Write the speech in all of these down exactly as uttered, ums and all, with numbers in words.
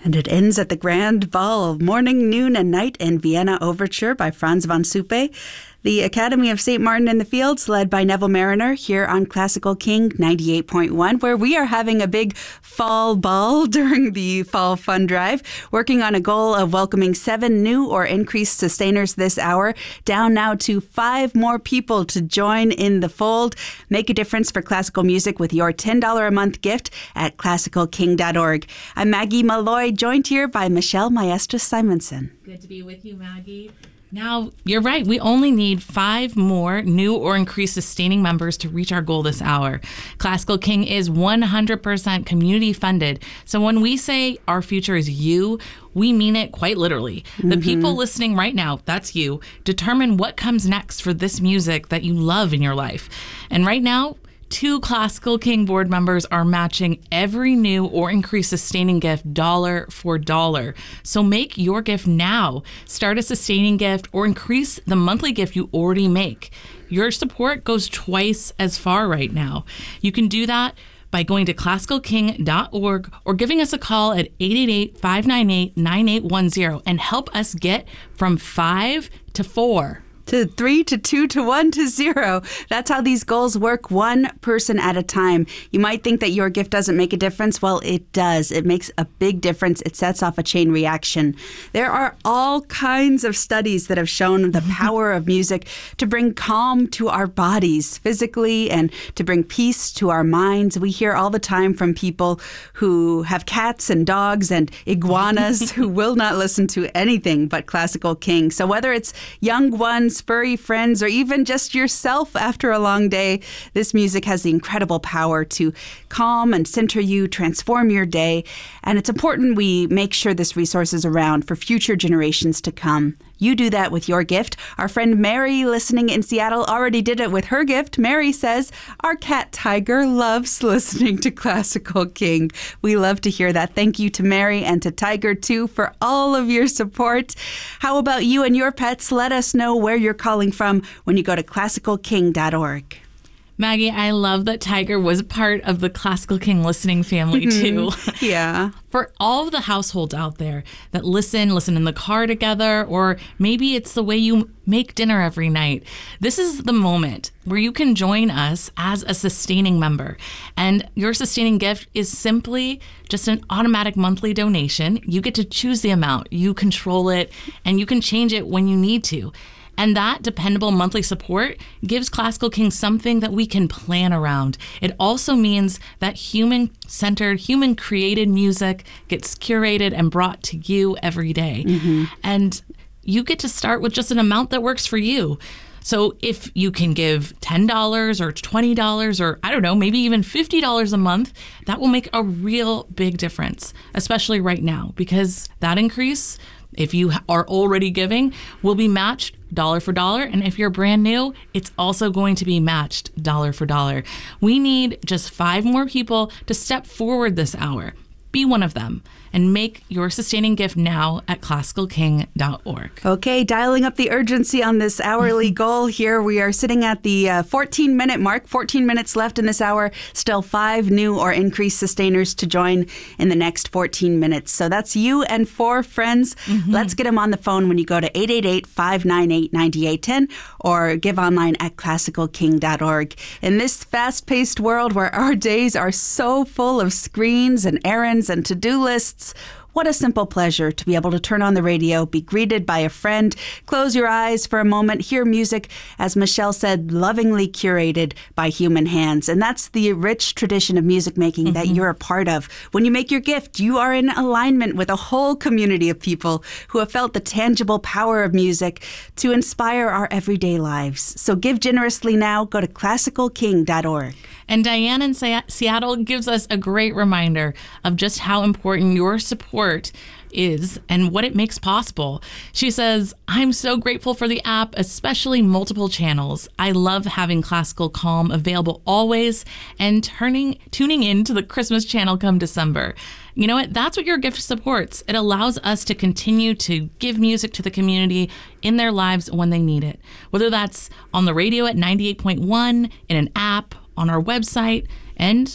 And it ends at the Grand Ball, Morning, Noon, and Night in Vienna Overture by Franz von Suppe. The Academy of Saint Martin in the Fields, led by Neville Mariner, here on Classical King ninety-eight point one, where we are having a big fall ball during the Fall Fun Drive, working on a goal of welcoming seven new or increased sustainers this hour, down now to five more people to join in the fold. Make a difference for classical music with your ten dollars a month gift at classical king dot org. I'm Maggie Malloy, joined here by Michelle Maestra Simonson. Good to be with you, Maggie. Now, you're right. We only need five more new or increased sustaining members to reach our goal this hour. Classical King is one hundred percent community funded. So when we say our future is you, we mean it quite literally. Mm-hmm. The people listening right now, that's you, determine what comes next for this music that you love in your life. And right now, two Classical King board members are matching every new or increased sustaining gift dollar for dollar. So make your gift now. Start a sustaining gift or increase the monthly gift you already make. Your support goes twice as far right now. You can do that by going to classical king dot org or giving us a call at eight eight eight, five nine eight, nine eight one zero and help us get from five to four. To three, to two, to one, to zero. That's how these goals work, one person at a time. You might think that your gift doesn't make a difference. Well, it does. It makes a big difference. It sets off a chain reaction. There are all kinds of studies that have shown the power of music to bring calm to our bodies physically and to bring peace to our minds. We hear all the time from people who have cats and dogs and iguanas who will not listen to anything but Classical King. So whether it's young ones, furry friends, or even just yourself after a long day, this music has the incredible power to calm and center you, transform your day. And it's important we make sure this resource is around for future generations to come. You do that with your gift. Our friend Mary, listening in Seattle, already did it with her gift. Mary says, our cat Tiger loves listening to Classical King. We love to hear that. Thank you to Mary and to Tiger, too, for all of your support. How about you and your pets? Let us know where you're calling from when you go to classical king dot org. Maggie, I love that Tiger was part of the Classical King listening family, too. Yeah. For all of the households out there that listen, listen in the car together, or maybe it's the way you make dinner every night, this is the moment where you can join us as a sustaining member. And your sustaining gift is simply just an automatic monthly donation. You get to choose the amount, you control it, and you can change it when you need to. And that dependable monthly support gives Classical King something that we can plan around. It also means that human-centered, human-created music gets curated and brought to you every day. Mm-hmm. And you get to start with just an amount that works for you. So if you can give ten dollars or twenty dollars or, I don't know, maybe even fifty dollars a month, that will make a real big difference, especially right now, because that increase, if you are already giving, will be matched dollar for dollar. And if you're brand new, it's also going to be matched dollar for dollar. We need just five more people to step forward this hour. Be one of them and make your sustaining gift now at classical king dot org. Okay, dialing up the urgency on this hourly goal here. We are sitting at the uh, fourteen-minute mark, fourteen minutes left in this hour. Still five new or increased sustainers to join in the next fourteen minutes. So that's you and four friends. Mm-hmm. Let's get them on the phone when you go to eight eight eight, five nine eight, nine eight one zero or give online at classical king dot org. In this fast-paced world where our days are so full of screens and errands and to-do lists, what a simple pleasure to be able to turn on the radio, be greeted by a friend, close your eyes for a moment, hear music, as Michelle said, lovingly curated by human hands. And that's the rich tradition of music making mm-hmm. that you're a part of. When you make your gift, you are in alignment with a whole community of people who have felt the tangible power of music to inspire our everyday lives. So give generously now. Go to classical king dot org. And Diane in Seattle gives us a great reminder of just how important your support is and what it makes possible. She says, I'm so grateful for the app, especially multiple channels. I love having Classical Calm available always and turning tuning in to the Christmas channel come December. You know what? That's what your gift supports. It allows us to continue to give music to the community in their lives when they need it. Whether that's on the radio at ninety-eight point one, in an app, on our website, and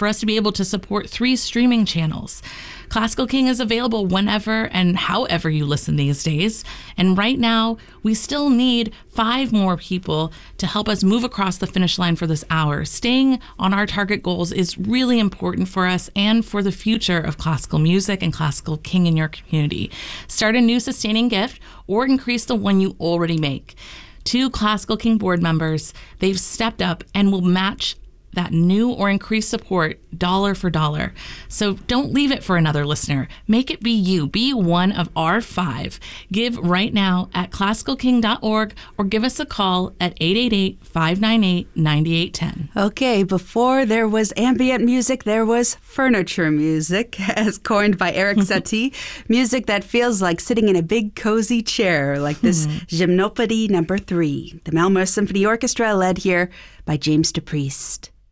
for us to be able to support three streaming channels. Classical King is available whenever and however you listen these days. And right now, we still need five more people to help us move across the finish line for this hour. Staying on our target goals is really important for us and for the future of classical music and Classical King in your community. Start a new sustaining gift or increase the one you already make. Two Classical King board members, they've stepped up and will match that new or increased support dollar for dollar. So don't leave it for another listener. Make it be you. Be one of our five. Give right now at classical king dot org or give us a call at eight eight eight, five nine eight, nine eight one zero. Okay, before there was ambient music, there was furniture music, as coined by Eric Satie. Music that feels like sitting in a big cozy chair, like this Gymnopédie number three. The Malmö Symphony Orchestra, led here by James DePriest.